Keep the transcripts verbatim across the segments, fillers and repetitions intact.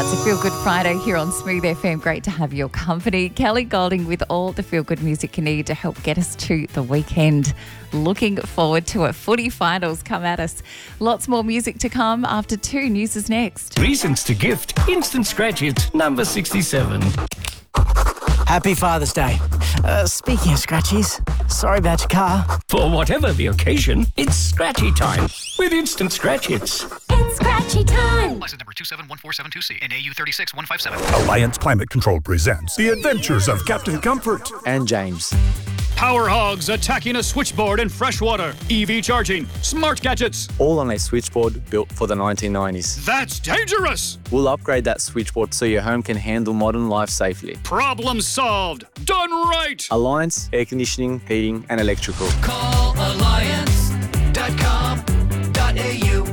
It's a Feel Good Friday here on Smooth F M. Great to have your company. Kelly Golding with all the feel good music you need to help get us to the weekend. Looking forward to it. Footy finals come at us. Lots more music to come after two. News is next. Reasons to gift. Instant Scratch Hits number sixty-seven. Happy Father's Day. Uh, speaking of scratchies, sorry about your car. For whatever the occasion, it's scratchy time with Instant Scratch Hits. It's scratchy time. License number two seven one four seven two C and A U three six one five seven. Alliance Climate Control presents The Adventures of Captain Comfort And James. Power hogs attacking a switchboard in freshwater. E V charging. Smart gadgets. All on a switchboard built for the nineteen nineties. That's dangerous. We'll upgrade that switchboard so your home can handle modern life safely. Problem solved. Done right. Alliance Air Conditioning, Heating and Electrical. Call alliance dot com dot a u.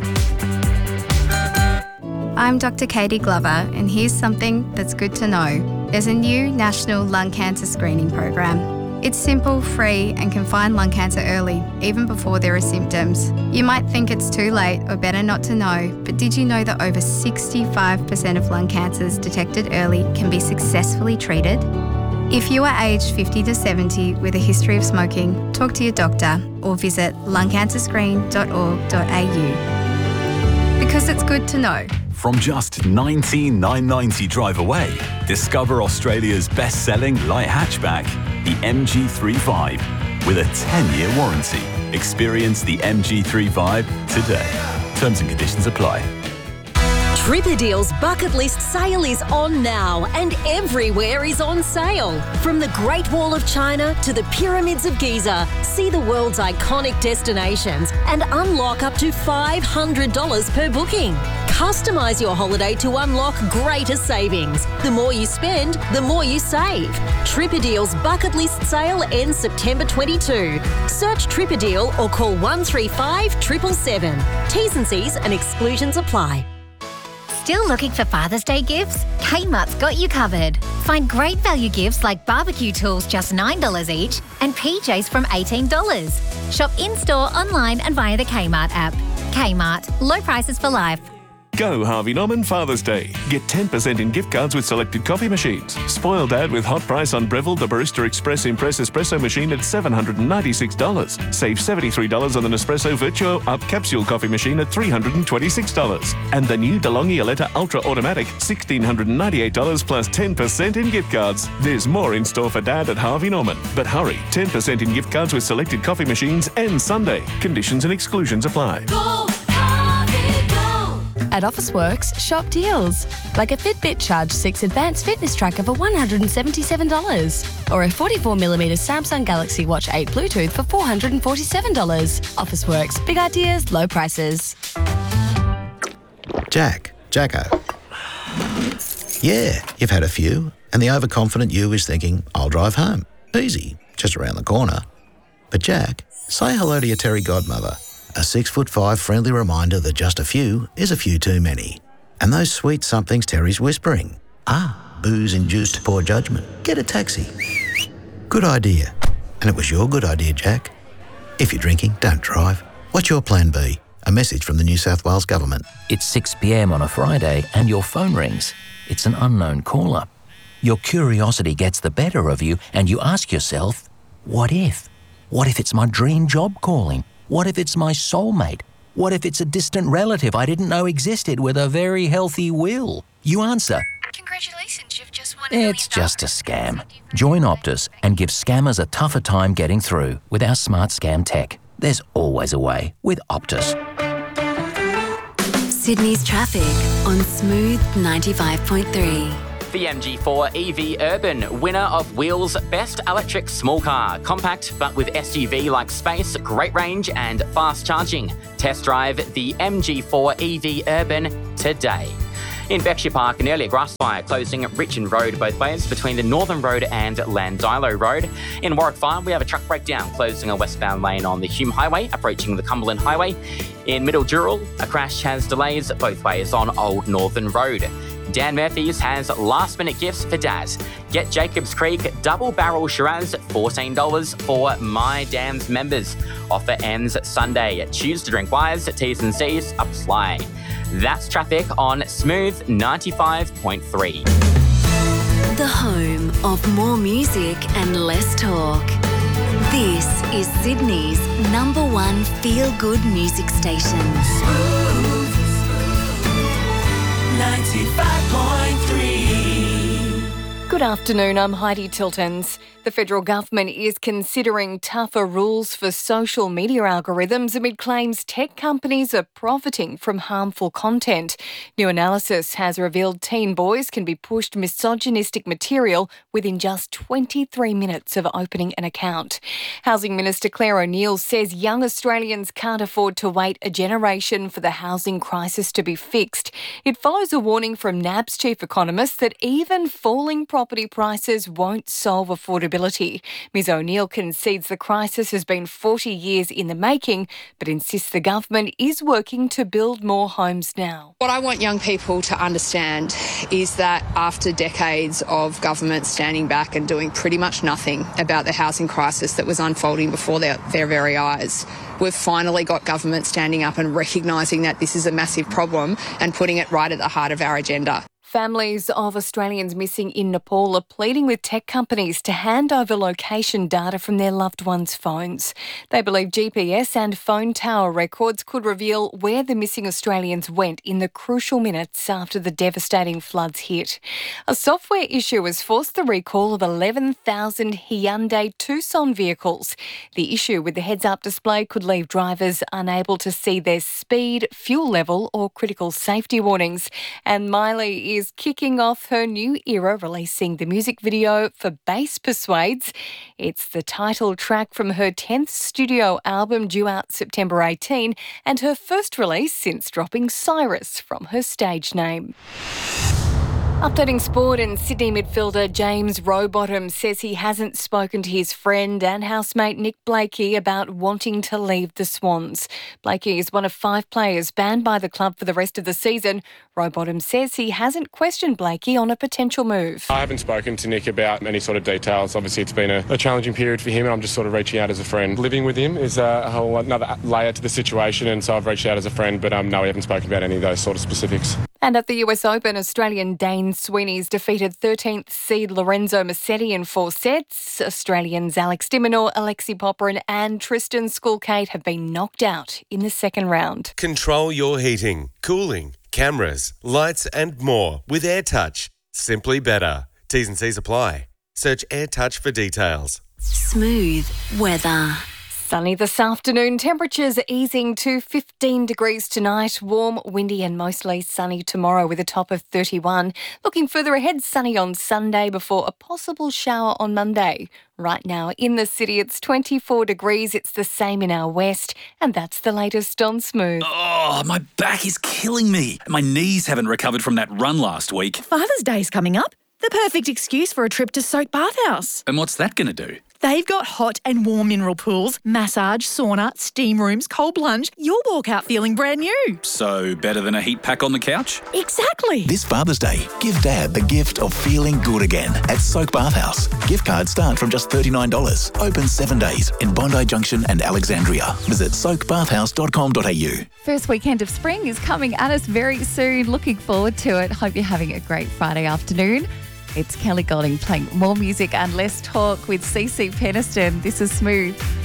I'm Doctor Katie Glover, and here's something that's good to know. There's a new national lung cancer screening program. It's simple, free, and can find lung cancer early, even before there are symptoms. You might think it's too late or better not to know, but did you know that over sixty-five percent of lung cancers detected early can be successfully treated? If you are aged fifty to seventy with a history of smoking, talk to your doctor or visit lung cancer screen dot org dot a u. Because it's good to know. From just nineteen thousand nine hundred ninety drive away, discover Australia's best-selling light hatchback, the M G thirty-five, with a ten-year warranty. Experience the M G thirty-five today. Terms and conditions apply. Tripadeal's bucket list sale is on now, and everywhere is on sale. From the Great Wall of China to the Pyramids of Giza, see the world's iconic destinations and unlock up to five hundred dollars per booking. Customise your holiday to unlock greater savings. The more you spend, the more you save. Tripadeal's bucket list sale ends September twenty-second. Search Tripadeal or call one three five seven seven seven. T's and C's and exclusions apply. Still looking for Father's Day gifts? Kmart's got you covered. Find great value gifts like barbecue tools just nine dollars each and P Js from eighteen dollars. Shop in-store, online and via the Kmart app. Kmart. Low prices for life. Go Harvey Norman Father's Day. Get ten percent in gift cards with selected coffee machines. Spoil Dad with hot price on Breville the Barista Express Impress Espresso machine at seven hundred ninety-six dollars. Save seventy-three dollars on the Nespresso Virtuo Up Capsule coffee machine at three hundred twenty-six dollars. And the new DeLonghi Aletta Ultra Automatic, one thousand six hundred ninety-eight dollars plus ten percent in gift cards. There's more in store for Dad at Harvey Norman. But hurry, ten percent in gift cards with selected coffee machines and Sunday. Conditions and exclusions apply. Go! At Officeworks, shop deals. Like a Fitbit Charge six Advanced Fitness Tracker for one hundred seventy-seven dollars. Or a forty-four millimeter Samsung Galaxy Watch eight Bluetooth for four hundred forty-seven dollars. Officeworks, big ideas, low prices. Jack, Jacko. Yeah, you've had a few, and the overconfident you is thinking, I'll drive home. Easy, just around the corner. But Jack, say hello to your Terry godmother. A six foot five friendly reminder that just a few is a few too many. And those sweet somethings Terry's whispering. Ah, booze-induced poor judgment. Get a taxi. Good idea. And it was your good idea, Jack. If you're drinking, don't drive. What's your plan B? A message from the New South Wales Government. It's six p.m. on a Friday and your phone rings. It's an unknown caller. Your curiosity gets the better of you and you ask yourself, what if? What if it's my dream job calling? What if it's my soulmate? What if it's a distant relative I didn't know existed with a very healthy will? You answer, congratulations, you've just won. It's just a scam. Join Optus and give scammers a tougher time getting through with our smart scam tech. There's always a way with Optus. Sydney's traffic on Smooth ninety-five point three. The M G four E V Urban, winner of Wheels Best Electric Small Car. Compact, but with S U V-like space, great range and fast charging. Test drive the M G four E V Urban today. In Bexley Park, an earlier grass fire closing Richmond Road both ways between the Northern Road and Landilo Road. In Warwick Farm, we have a truck breakdown closing a westbound lane on the Hume Highway, approaching the Cumberland Highway. In Middle Dural, a crash has delays both ways on Old Northern Road. Dan Murphy's has last-minute gifts for Dad. Get Jacobs Creek Double Barrel Shiraz at fourteen dollars for My Dan's members. Offer ends Sunday. Choose to drink wise. T's and C's apply. That's traffic on Smooth ninety-five point three. The home of more music and less talk. This is Sydney's number one feel-good music station. Smooth ninety-five point three. Good afternoon, I'm Heidi Tiltons. The federal government is considering tougher rules for social media algorithms amid claims tech companies are profiting from harmful content. New analysis has revealed teen boys can be pushed misogynistic material within just twenty-three minutes of opening an account. Housing Minister Claire O'Neil says young Australians can't afford to wait a generation for the housing crisis to be fixed. It follows a warning from N A B's chief economist that even falling property prices won't solve affordability. Ms O'Neil concedes the crisis has been forty years in the making, but insists the government is working to build more homes now. What I want young people to understand is that after decades of government standing back and doing pretty much nothing about the housing crisis that was unfolding before their, their very eyes, we've finally got government standing up and recognising that this is a massive problem and putting it right at the heart of our agenda. Families of Australians missing in Nepal are pleading with tech companies to hand over location data from their loved ones' phones. They believe G P S and phone tower records could reveal where the missing Australians went in the crucial minutes after the devastating floods hit. A software issue has forced the recall of eleven thousand Hyundai Tucson vehicles. The issue with the heads-up display could leave drivers unable to see their speed, fuel level or critical safety warnings. And Miley is is kicking off her new era, releasing the music video for Bass Persuades. It's the title track from her tenth studio album due out September eighteenth and her first release since dropping Cyrus from her stage name. Updating sport, and Sydney midfielder James Rowbottom says he hasn't spoken to his friend and housemate Nick Blakey about wanting to leave the Swans. Blakey is one of five players banned by the club for the rest of the season. Rowbottom says he hasn't questioned Blakey on a potential move. I haven't spoken to Nick about any sort of details. Obviously, it's been a, a challenging period for him, and I'm just sort of reaching out as a friend. Living with him is a whole another layer to the situation, and so I've reached out as a friend, but um, no, we haven't spoken about any of those sort of specifics. And at the U S Open, Australian Dane Sweeney's defeated thirteenth seed Lorenzo Musetti in four sets. Australians Alex de Minaur, Alexei Popyrin and Tristan Skulkate have been knocked out in the second round. Control your heating, cooling, cameras, lights and more with AirTouch. Simply better. T's and C's apply. Search AirTouch for details. Smooth weather. Sunny this afternoon, temperatures easing to fifteen degrees tonight, warm, windy and mostly sunny tomorrow with a top of thirty-one. Looking further ahead, sunny on Sunday before a possible shower on Monday. Right now in the city, it's twenty-four degrees. It's the same in our west, and that's the latest on Smooth. Oh, my back is killing me. My knees haven't recovered from that run last week. Father's Day's coming up. The perfect excuse for a trip to Soak Bathhouse. And what's that going to do? They've got hot and warm mineral pools, massage, sauna, steam rooms, cold plunge. You'll walk out feeling brand new. So better than a heat pack on the couch? Exactly. This Father's Day, give Dad the gift of feeling good again at Soak Bathhouse. Gift cards start from just thirty-nine dollars. Open seven days in Bondi Junction and Alexandria. Visit soak bathhouse dot com dot a u. First weekend of spring is coming at us very soon. Looking forward to it. Hope you're having a great Friday afternoon. It's Kelly Golding playing more music and less talk with C C Peniston. This is Smooth.